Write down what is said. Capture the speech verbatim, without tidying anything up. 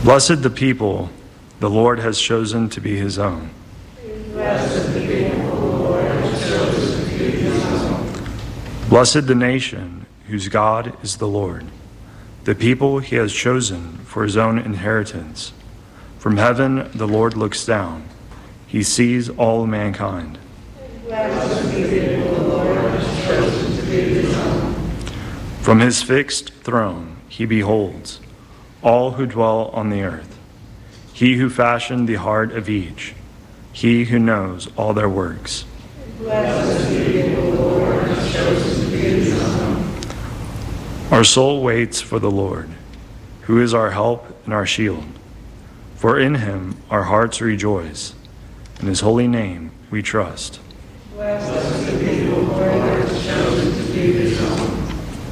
Blessed the people the Lord has chosen to be his own. Blessed the people the Lord has chosen to be his own. Blessed the nation whose God is the Lord, the people he has chosen for his own inheritance. From heaven the Lord looks down. He sees all mankind. Blessed the people the Lord has chosen to be his own. From his fixed throne he beholds all who dwell on the earth. He who fashioned the heart of each, he who knows all their works. Blessed the people the Lord has chosen to be his own. Our soul waits for the Lord, who is our help and our shield. For in him our hearts rejoice. In his holy name we trust. Blessed